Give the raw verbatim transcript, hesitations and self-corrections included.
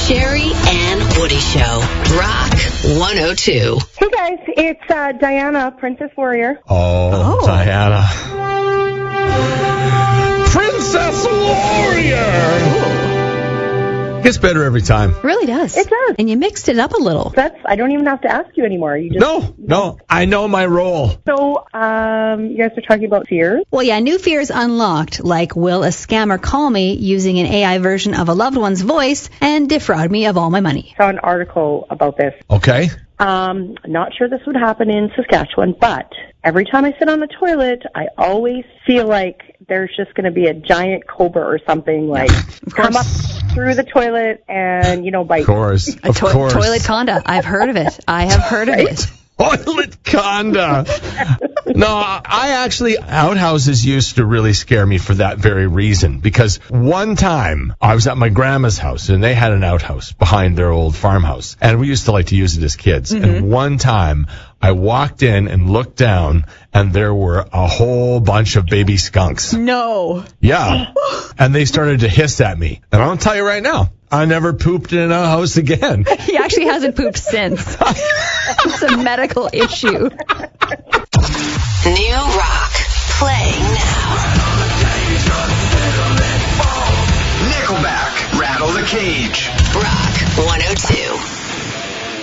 Sherry and Woody Show. Rock one oh two. Hey guys, it's uh, Diana, Princess Warrior. Oh, oh, Diana. Princess Warrior! Gets better every time. It really does. It does. And you mixed it up a little. That's. I don't even have to ask you anymore. You just, no, no. I know my role. So, um, you guys are talking about fears? Well, yeah, new fears unlocked, like will a scammer call me using an A I version of a loved one's voice and defraud me of all my money? I saw an article about this. Okay. Um, not sure this would happen in Saskatchewan, but every time I sit on the toilet, I always feel like there's just going to be a giant cobra or something, like, come up through the toilet and, you know, bite. Of course, a of to- course. Toilet conda. I've heard of it. I have heard of it. Toilet conda. No, I actually, outhouses used to really scare me for that very reason. Because one time, I was at my grandma's house, and they had an outhouse behind their old farmhouse. And we used to like to use it as kids. Mm-hmm. And one time, I walked in and looked down, and there were a whole bunch of baby skunks. No. Yeah. And they started to hiss at me. And I'll tell you right now, I never pooped in an outhouse again. He actually hasn't pooped since. It's a medical issue. New rock. Play now. Nickelback, Rattle the Cage. Rock one oh two.